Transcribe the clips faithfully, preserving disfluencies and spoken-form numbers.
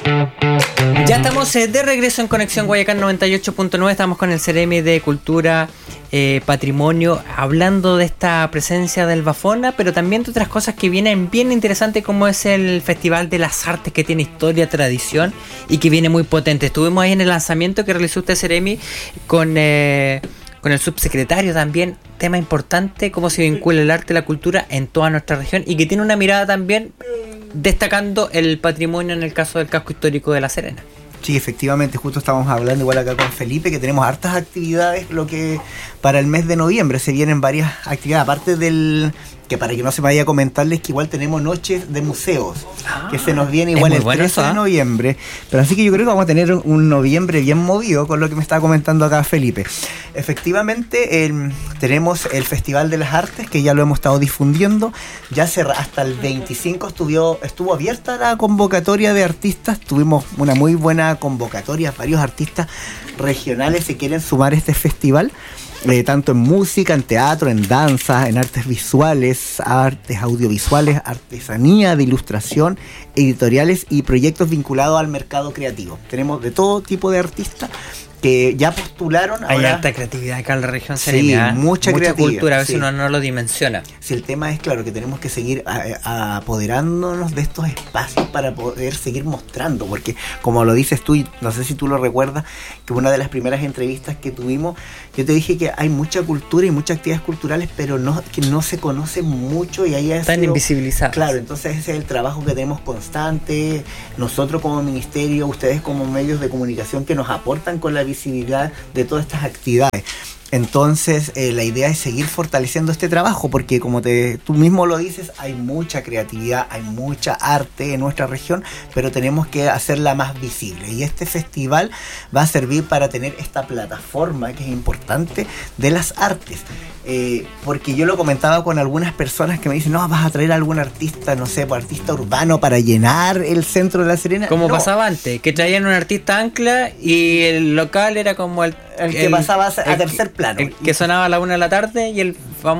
Ya estamos eh, de regreso en Conexión Guayacán noventa y ocho punto nueve. Estamos con el Ceremi de Cultura, eh, Patrimonio, hablando de esta presencia del Bafona, pero también de otras cosas que vienen bien interesantes, como es el Festival de las Artes, que tiene historia, tradición y que viene muy potente. Estuvimos ahí en el lanzamiento que realizó usted, Ceremi, con... Eh, con el subsecretario también, tema importante, cómo se vincula el arte y la cultura en toda nuestra región, y que tiene una mirada también destacando el patrimonio en el caso del casco histórico de La Serena. Sí, efectivamente, justo estábamos hablando igual acá con Felipe, que tenemos hartas actividades, lo que para el mes de noviembre se vienen varias actividades, aparte del... que para que no se me vaya a comentarles que igual tenemos noches de museos, ah, que se nos viene igual el trece eso, ¿eh? de noviembre, pero así que yo creo que vamos a tener un noviembre bien movido con lo que me estaba comentando acá Felipe. Efectivamente, el, tenemos el Festival de las Artes, que ya lo hemos estado difundiendo, ya se, hasta el veinticinco estuvo, estuvo abierta la convocatoria de artistas, tuvimos una muy buena convocatoria, varios artistas regionales se quieren sumar a este festival. Eh, tanto en música, en teatro, en danza, en artes visuales, artes audiovisuales, artesanía de ilustración, editoriales y proyectos vinculados al mercado creativo. Tenemos de todo tipo de artistas que ya postularon. Hay ahora, alta creatividad acá en la región. Sí, Serena, mucha, mucha cultura, a veces sí. uno no lo dimensiona. Sí, el tema es claro que tenemos que seguir a, a, apoderándonos de estos espacios para poder seguir mostrando, porque como lo dices tú, y no sé si tú lo recuerdas, que una de las primeras entrevistas que tuvimos, yo te dije que hay mucha cultura y muchas actividades culturales, pero no que no se conoce mucho y ahí están invisibilizadas. Claro, entonces ese es el trabajo que tenemos constante, nosotros como ministerio, ustedes como medios de comunicación que nos aportan con la visibilidad de todas estas actividades. Entonces eh, la idea es seguir fortaleciendo este trabajo, porque como te, tú mismo lo dices, hay mucha creatividad, hay mucha arte en nuestra región, pero tenemos que hacerla más visible, y este festival va a servir para tener esta plataforma que es importante de las artes, eh, porque yo lo comentaba con algunas personas que me dicen, no, vas a traer a algún artista, no sé, pues, artista urbano para llenar el centro de La Serena. Como no. pasaba antes, que traían un artista ancla y el local era como el El que el, pasaba a el, tercer plano. El que sonaba a la una de la tarde, y el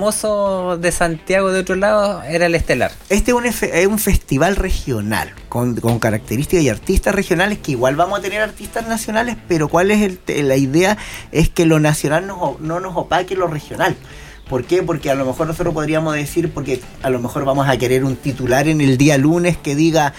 famoso de Santiago de otro lado era el estelar. Este es un, es un festival regional, con, con características y artistas regionales, que igual vamos a tener artistas nacionales, pero cuál es el, la idea es que lo nacional no, no nos opaque lo regional. ¿Por qué? Porque a lo mejor nosotros podríamos decir, porque a lo mejor vamos a querer un titular en el día lunes que diga...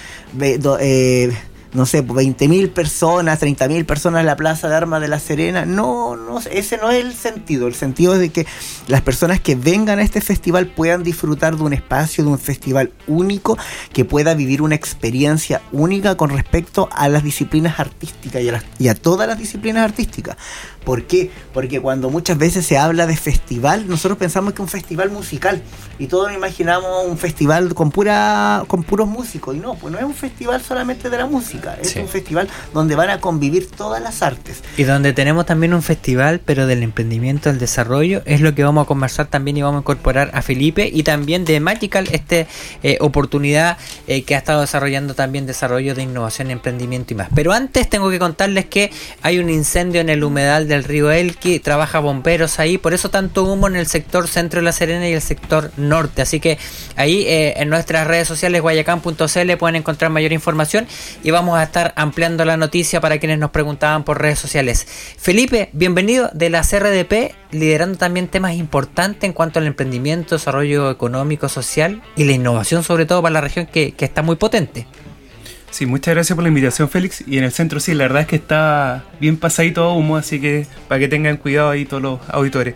Eh, no sé, veinte mil personas, treinta mil personas en la Plaza de Armas de La Serena. No, no, ese no es el sentido. El sentido es de que las personas que vengan a este festival puedan disfrutar de un espacio, de un festival único, que pueda vivir una experiencia única con respecto a las disciplinas artísticas y a, las, y a todas las disciplinas artísticas. ¿Por qué? Porque cuando muchas veces se habla de festival, nosotros pensamos que es un festival musical, y todos nos imaginamos un festival con pura con puros músicos, y no, pues no es un festival solamente de la música, es sí. un festival donde van a convivir todas las artes. Y donde tenemos también un festival, pero del emprendimiento, del desarrollo, es lo que vamos a conversar también, y vamos a incorporar a Felipe, y también de Magical, esta eh, oportunidad eh, que ha estado desarrollando también desarrollo de innovación, emprendimiento y más. Pero antes tengo que contarles que hay un incendio en el humedal del río Elqui, trabaja bomberos ahí, por eso tanto humo en el sector centro de La Serena y el sector norte, así que ahí eh, en nuestras redes sociales guayacán punto c l pueden encontrar mayor información, y vamos a estar ampliando la noticia para quienes nos preguntaban por redes sociales. Felipe, bienvenido de la C R D P, liderando también temas importantes en cuanto al emprendimiento, desarrollo económico, social y la innovación, sobre todo para la región que, que está muy potente. Sí, muchas gracias por la invitación, Félix. Y en el centro sí, la verdad es que está bien pasadito a humo, así que para que tengan cuidado ahí todos los auditores.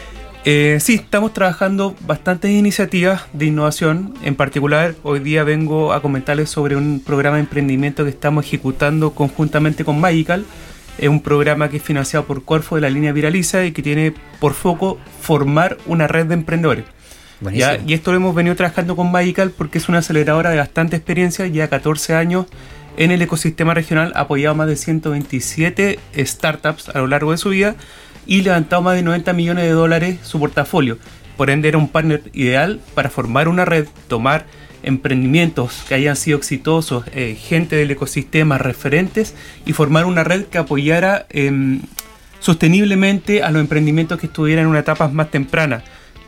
Eh, sí, estamos trabajando bastantes iniciativas de innovación. En particular, hoy día vengo a comentarles sobre un programa de emprendimiento que estamos ejecutando conjuntamente con Magical. Es un programa que es financiado por Corfo de la línea Viraliza y que tiene por foco formar una red de emprendedores. ¿Ya? Y esto lo hemos venido trabajando con Magical porque es una aceleradora de bastante experiencia, ya catorce años en el ecosistema regional, ha apoyado más de ciento veintisiete startups a lo largo de su vida y levantado más de noventa millones de dólares su portafolio. Por ende era un partner ideal para formar una red, tomar emprendimientos que hayan sido exitosos, eh, gente del ecosistema, referentes, y formar una red que apoyara eh, sosteniblemente a los emprendimientos que estuvieran en una etapa más temprana.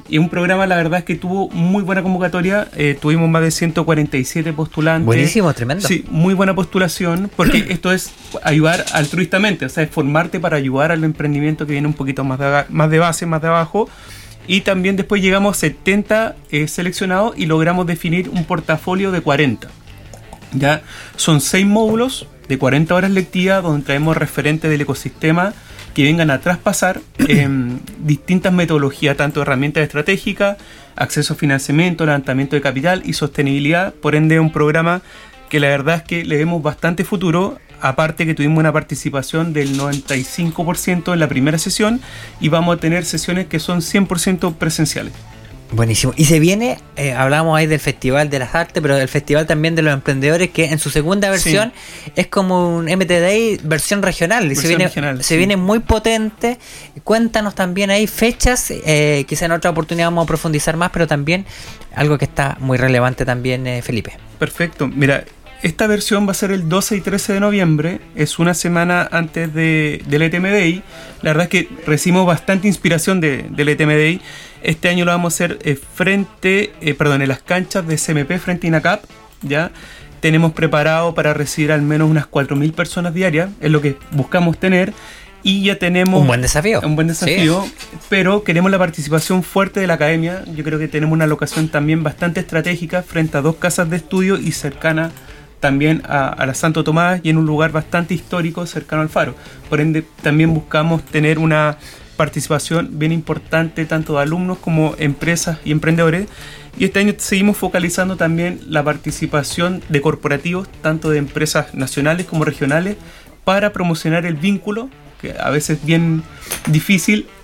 Y un programa, la verdad es que tuvo muy buena convocatoria. Eh, tuvimos más de ciento cuarenta y siete postulantes. Buenísimo, tremendo. Sí, muy buena postulación, porque esto es ayudar altruistamente, o sea, es formarte para ayudar al emprendimiento que viene un poquito más de, más de base, más de abajo. Y también después llegamos a setenta eh, seleccionados y logramos definir un portafolio de cuarenta. Ya son seis módulos de cuarenta horas lectivas donde traemos referentes del ecosistema que vengan a traspasar eh, distintas metodologías, tanto herramientas estratégicas, acceso a financiamiento, levantamiento de capital y sostenibilidad. Por ende, un programa que la verdad es que le vemos bastante futuro, aparte que tuvimos una participación del noventa y cinco por ciento en la primera sesión y vamos a tener sesiones que son cien por ciento presenciales. Buenísimo. Y se viene, eh, hablamos ahí del Festival de las Artes, pero del Festival también de los Emprendedores, que en su segunda versión sí. es como un M T D I versión regional. Versión se viene, regional, se sí. viene muy potente. Cuéntanos también ahí fechas, eh, quizá en otra oportunidad vamos a profundizar más, pero también algo que está muy relevante también, eh, Felipe. Perfecto. Mira, esta versión va a ser el doce y trece de noviembre, es una semana antes de, del E T M D I. La verdad es que recibimos bastante inspiración de, del E T M D I. Este año lo vamos a hacer eh, frente, eh, perdón, en las canchas de C M P frente a INACAP, ¿ya? Tenemos preparado para recibir al menos unas cuatro mil personas diarias, es lo que buscamos tener, y ya tenemos... Un buen desafío. Un buen desafío, sí. Pero queremos la participación fuerte de la academia. Yo creo que tenemos una locación también bastante estratégica frente a dos casas de estudio y cercana también a, a la Santo Tomás y en un lugar bastante histórico cercano al Faro. Por ende, también buscamos tener una participación bien importante tanto de alumnos como empresas y emprendedores. Y este año seguimos focalizando también la participación de corporativos, tanto de empresas nacionales como regionales, para promocionar el vínculo, que a veces es bien difícil,